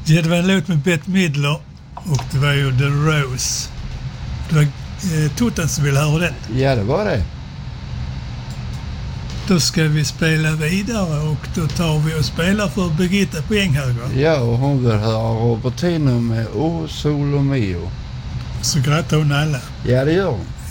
Ja, det var en låt med Bette Midler och det var ju The Rose. Det var Totten som ville höra den. Ja, det var det. Då ska vi spela vidare och då tar vi och spelar för Birgitta på Änghöger. Ja, och hon vill höra Robertino med O Solo Mio. Så grattar hon alla. Ja, det gör hon.